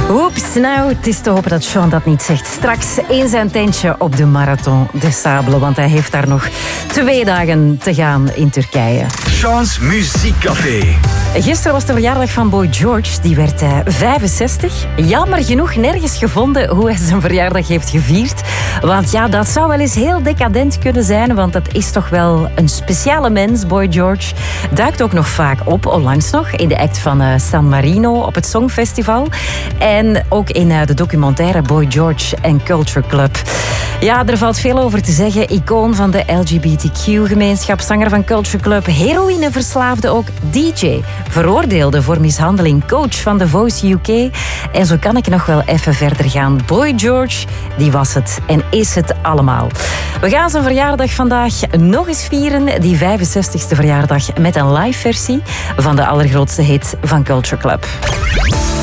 Oeps, nou, het is te hopen dat Sean dat niet zegt. Straks in zijn tentje op de Marathon des Sables, want hij heeft daar nog 2 dagen te gaan in Turkije. Sean's Muziekcafé. Gisteren was de verjaardag van Boy George. Die werd 65. Jammer genoeg nergens gevonden hoe hij zijn verjaardag heeft gevierd. Want ja, dat zou wel eens heel decadent kunnen zijn, want dat is toch wel een speciale mens, Boy George. Duikt ook nog vaak op, onlangs nog, in de act van San Marino op het Songfestival. En ook in de documentaire Boy George and Culture Club. Ja, er valt veel over te zeggen. Icoon van de LGBTQ-gemeenschap, zanger van Culture Club, heroïneverslaafde ook, DJ, veroordeelde voor mishandeling, coach van The Voice UK. En zo kan ik nog wel even verder gaan. Boy George, die was het en is het allemaal. We gaan zijn verjaardag vandaag nog eens vieren, die 65e verjaardag, met een live versie van de allergrootste hit van Culture Club.